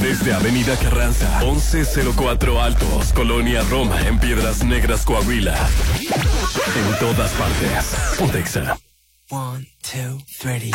Desde Avenida Carranza, 1104 Altos, Colonia Roma, en Piedras Negras, Coahuila. En todas partes. Pontexa. 1, 2, 3.